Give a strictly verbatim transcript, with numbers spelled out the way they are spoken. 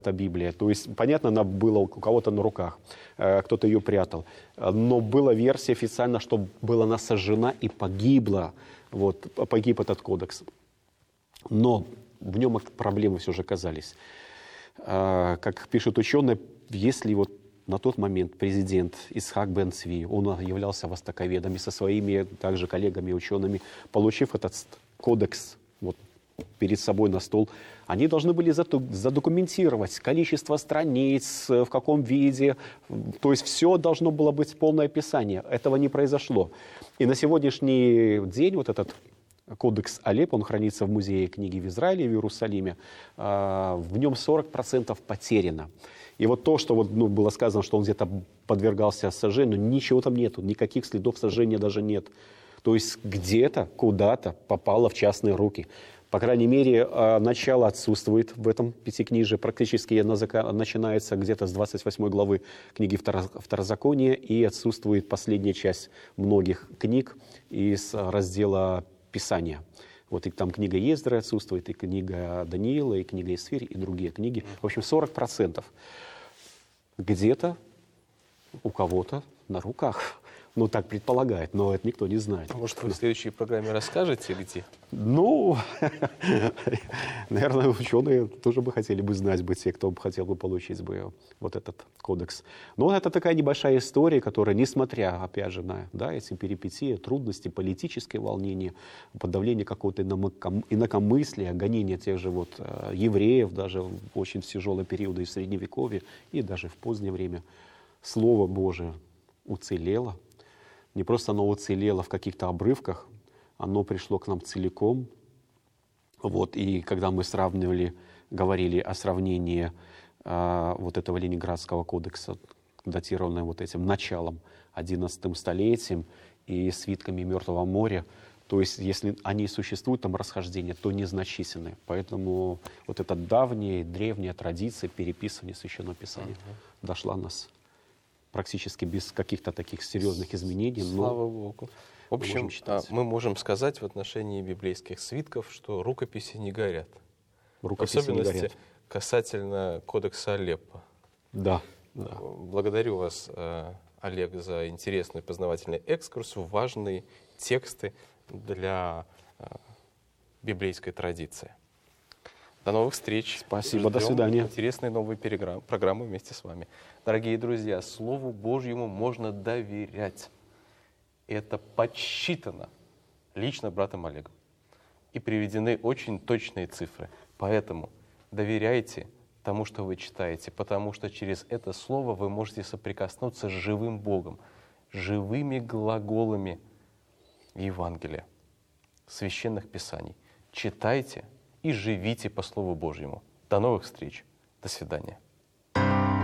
Это Библия. То есть, понятно, она была у кого-то на руках, кто-то ее прятал. Но была версия официально, что была она сожжена и погибла. Вот, погиб этот кодекс. Но в нем проблемы все же оказались. Как пишут ученые, если вот на тот момент президент Исхак бен Цви, он являлся востоковедом и со своими также коллегами, учеными, получив этот кодекс вот, перед собой на стол, они должны были задокументировать количество страниц, в каком виде, то есть все должно было быть полное описание. Этого не произошло. И на сегодняшний день вот этот кодекс Алеппо, он хранится в музее книги в Израиле, в Иерусалиме, в нем сорок процентов потеряно. И вот то, что вот, ну, было сказано, что он где-то подвергался сожжению, ничего там нету, никаких следов сожжения даже нет. То есть где-то, куда-то попало в частные руки. По крайней мере, начало отсутствует в этом пятикнижии. Практически начинается где-то с двадцать восьмой главы книги Второзакония, и отсутствует последняя часть многих книг из раздела Писания. Вот и там книга Ездры отсутствует, и книга Даниила, и книга Исфирь, и другие книги. В общем, сорок процентов где-то у кого-то на руках. Ну, так предполагает, но это никто не знает. Может, вы в следующей программе расскажете, где? Ну, наверное, ученые тоже бы хотели бы знать, бы те, кто бы хотел бы получить бы вот этот кодекс. Но это такая небольшая история, которая, несмотря, опять же, на да, эти перипетии, трудности, политическое волнение, подавление какого-то инакомыслия, гонение тех же вот евреев, даже в очень тяжелые периоды и в Средневековье, и даже в позднее время, Слово Божие уцелело. Не просто оно уцелело в каких-то обрывках, оно пришло к нам целиком. Вот, и когда мы сравнивали, говорили о сравнении э, вот этого Ленинградского кодекса, датированного вот этим началом, одиннадцатым столетием, и свитками Мертвого моря, то есть если они существуют, там расхождения, то незначительные. Поэтому вот эта давняя, древняя традиция переписывания Священного Писания uh-huh. дошла нас практически без каких-то таких серьезных изменений. Слава Богу. В общем, мы, мы можем сказать в отношении библейских свитков, что рукописи не горят. Рукописи в особенности не горят. Касательно кодекса Алеппо. Да, да. Благодарю вас, Олег, за интересный познавательный экскурс в важные тексты для библейской традиции. До новых встреч. Спасибо, Ждем до свидания. Интересные новые программы вместе с вами. Дорогие друзья, Слову Божьему можно доверять. Это подсчитано лично братом Олегом. И приведены очень точные цифры. Поэтому доверяйте тому, что вы читаете, потому что через это слово вы можете соприкоснуться с живым Богом, живыми глаголами Евангелия, священных писаний. Читайте и живите по Слову Божьему. До новых встреч. До свидания.